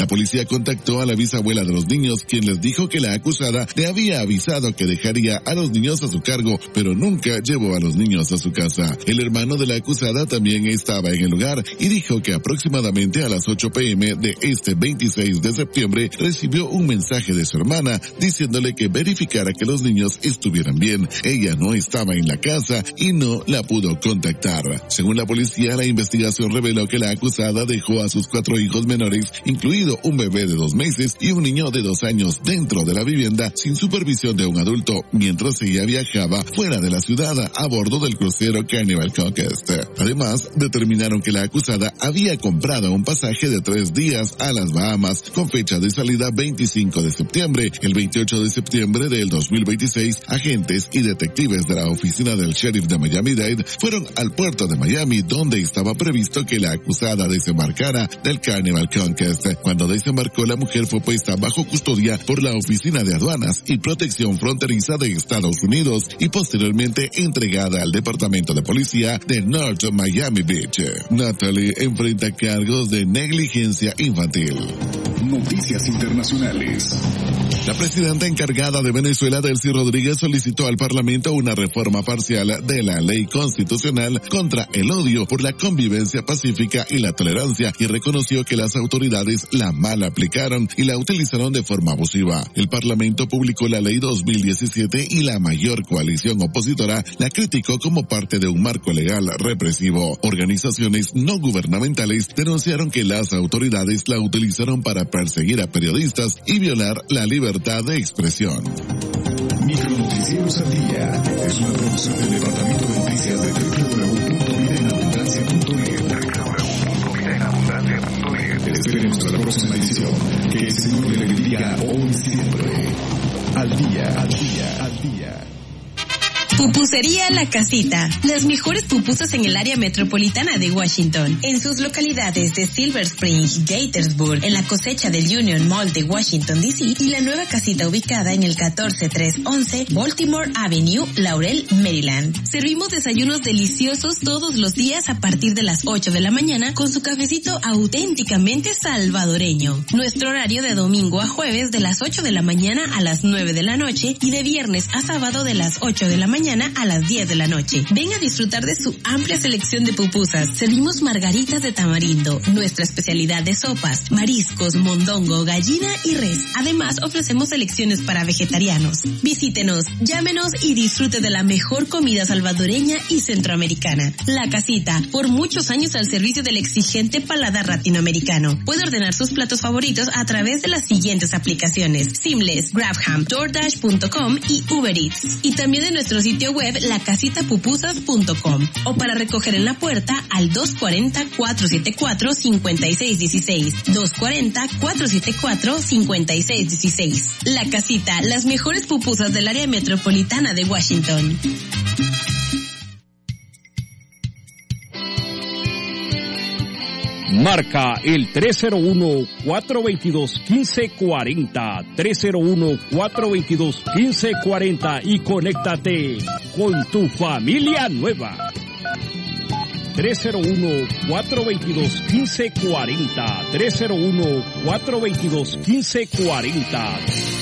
La policía contactó a la bisabuela de los niños, quien les dijo que la acusada le había avisado que dejaría a los niños a su cargo, pero nunca llevó a los niños a su casa. El hermano de la acusada también estaba en el lugar y dijo que aproximadamente a las 8 p.m. de este 26 de septiembre recibió un mensaje de su hermana diciéndole que verificara que los niños estuvieran bien. Ella no estaba en la casa y no la pudo contactar. Según la policía, la investigación reveló que la acusada dejó a sus 4 hijos menores, incluido un bebé de 2 meses y un niño de 2 años dentro de la vivienda sin supervisión de un adulto, mientras ella viajaba fuera de la ciudad a bordo del crucero Carnival Conquest. Además, determinaron que la acusada había comprado un pasaje de 3 días a las Bahamas con fecha de salida 25 de septiembre. El 28 de septiembre del 2026, agentes y detectives de la oficina del sheriff de Miami-Dade fueron al puerto de Miami, donde estaba previsto que la acusada desembarcara del Carnival Conquest. Cuando desembarcó, la mujer fue puesta bajo custodia por la Oficina de Aduanas y Protección Fronteriza de Estados Unidos y posteriormente entregada al Departamento de Policía de North Miami Beach. Natalie enfrenta cargos de negligencia infantil. Noticias internacionales. La presidenta encargada de Venezuela, Delcy Rodríguez, solicitó al Parlamento una reforma parcial de la ley constitucional contra el odio por la convivencia pacífica y la tolerancia y reconoció que las autoridades la mal aplicaron y la utilizaron de forma abusiva. El Parlamento publicó la ley 2017 y la mayor coalición opositora la criticó como parte de un marco legal represivo. Organizaciones no gubernamentales denunciaron que las autoridades la utilizaron para perseguir a periodistas y violar la libertad de expresión. Micronoticieros al día es una producción del Departamento de Noticias de www.vidaenabundancia.net. Esperemos a la próxima edición. Que el Señor le bendiga hoy siempre. Al día, al día, al día. Pupusería La Casita. Las mejores pupusas en el área metropolitana de Washington. En sus localidades de Silver Spring, Gaithersburg, en la cosecha del Union Mall de Washington, D.C. y la nueva casita ubicada en el 14311 Baltimore Avenue, Laurel, Maryland. Servimos desayunos deliciosos todos los días a partir de las 8 de la mañana con su cafecito auténticamente salvadoreño. Nuestro horario de domingo a jueves de las 8 de la mañana a las 9 de la noche y de viernes a sábado de las 8 de la mañana a las 10 de la noche. Ven a disfrutar de su amplia selección de pupusas. Servimos margaritas de tamarindo, nuestra especialidad de sopas, mariscos, mondongo, gallina y res. Además, ofrecemos selecciones para vegetarianos. Visítenos, llámenos y disfrute de la mejor comida salvadoreña y centroamericana. La Casita, por muchos años al servicio del exigente paladar latinoamericano. Puede ordenar sus platos favoritos a través de las siguientes aplicaciones: Seamless, Grabham, DoorDash.com y Uber Eats. Y también de nuestro sitio web lacasitapupusas.com o para recoger en la puerta al 240-474-5616. 240-474-5616. La Casita, las mejores pupusas del área metropolitana de Washington. Marca el 301-422-1540, 301-422-1540 y conéctate con tu familia nueva. 301-422-1540, 301-422-1540.